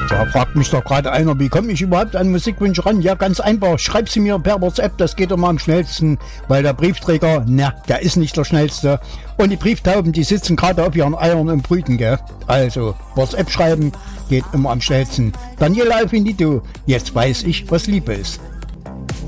Da fragt mich doch gerade einer, wie komme ich überhaupt an Musikwünsche ran? Ja, ganz einfach, schreib sie mir per WhatsApp, das geht immer am schnellsten, weil der Briefträger, der ist nicht der schnellste. Und die Brieftauben, die sitzen gerade auf ihren Eiern und brüten, gell? Also, WhatsApp schreiben geht immer am schnellsten. Daniela Alfinito, jetzt weiß ich, was Liebe ist.